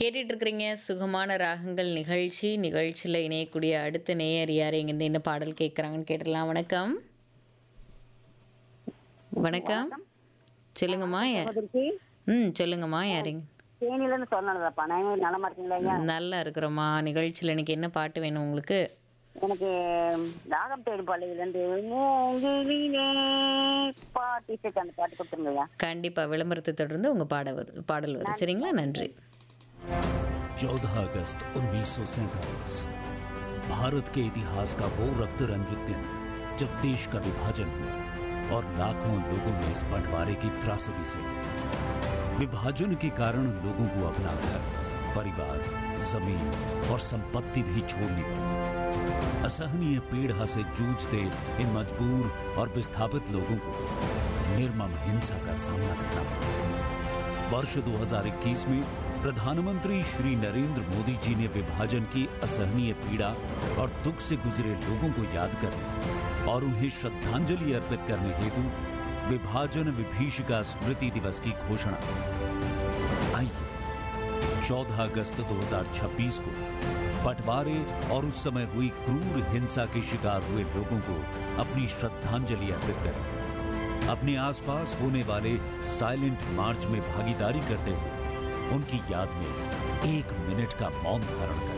கேட்டுட்டு இருக்கிறீங்க சுகமான ராகங்கள் நிகழ்ச்சி. நிகழ்ச்சியில் இணையக்கூடிய அடுத்த நேயர் யார், எங்கேருந்து என்ன பாடல் கேட்குறாங்கன்னு கேட்டுடலாம். வணக்கம். வணக்கம். சொல்லுங்கம்மா. சொல்லுங்கம்மா. யாருங்க? தேனியிலேருந்து சொன்னதாப்பா. நான் நலமா இருக்கீங்களா? நல்லா இருக்கிறோம்மா. நிகழ்ச்சியில் இன்னைக்கு என்ன பாட்டு வேணும் உங்களுக்கு? எனக்கு ராகம் தேடும் பள்ளியிலேருந்து பாட்டு அந்த பாட்டு கொடுத்துருங்கய்யா. கண்டிப்பாக விளம்பரத்தை தொடர்ந்து உங்கள் பாடல் வரும். சரிங்களா? நன்றி. 14 अगस्त 1947 भारत के इतिहास का वो रक्त रंजित दिन जब देश का विभाजन हुआ और लाखों लोगों ने इस बंटवारे की त्रासदी से विभाजन के कारण लोगों को अपना घर, परिवार, जमीन और संपत्ति भी छोड़नी पड़ी। असहनीय पीड़ा से जूझते इन मजबूर और विस्थापित लोगों को निर्मम हिंसा का सामना करना पड़ा। वर्ष 2021 में प्रधानमंत्री श्री नरेंद्र मोदी जी ने विभाजन की असहनीय पीड़ा और दुख से गुजरे लोगों को याद करने और उन्हें श्रद्धांजलि अर्पित करने हेतु विभाजन विभीषिका स्मृति दिवस की घोषणा की। आइए 14 अगस्त 2026 को बंटवारे और उस समय हुई क्रूर हिंसा के शिकार हुए लोगों को अपनी श्रद्धांजलि अर्पित करें। अपने आसपास होने वाले साइलेंट मार्च में भागीदारी करते हुए उनकी याद में 1 मिनट का मौन धारण करें।